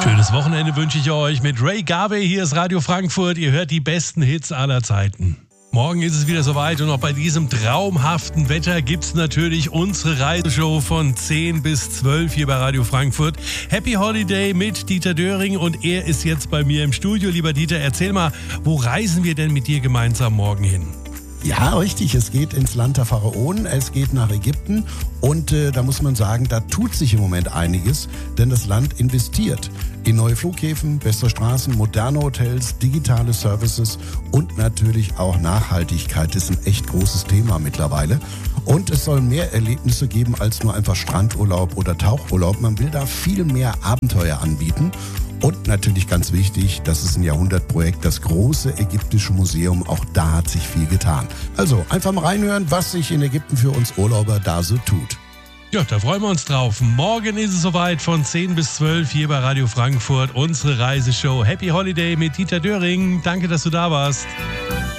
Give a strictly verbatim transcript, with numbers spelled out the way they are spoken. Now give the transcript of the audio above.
Schönes Wochenende wünsche ich euch mit Ray Garvey. Hier ist Radio Frankfurt. Ihr hört die besten Hits aller Zeiten. Morgen ist es wieder soweit und auch bei diesem traumhaften Wetter gibt es natürlich unsere Reiseshow von zehn bis zwölf hier bei Radio Frankfurt. Happy Holiday mit Dieter Döring und er ist jetzt bei mir im Studio. Lieber Dieter, erzähl mal, wo reisen wir denn mit dir gemeinsam morgen hin? Ja, richtig. Es geht ins Land der Pharaonen, es geht nach Ägypten und äh, da muss man sagen, da tut sich im Moment einiges, denn das Land investiert in neue Flughäfen, bessere Straßen, moderne Hotels, digitale Services und natürlich auch Nachhaltigkeit. Das ist ein echt großes Thema mittlerweile. Und es soll mehr Erlebnisse geben als nur einfach Strandurlaub oder Tauchurlaub. Man will da viel mehr Abenteuer anbieten. Und natürlich ganz wichtig, das ist ein Jahrhundertprojekt, das große ägyptische Museum, auch da hat sich viel getan. Also einfach mal reinhören, was sich in Ägypten für uns Urlauber da so tut. Ja, da freuen wir uns drauf. Morgen ist es soweit von zehn bis zwölf hier bei Radio Frankfurt, unsere Reiseshow Happy Holiday mit Dieter Döring. Danke, dass du da warst.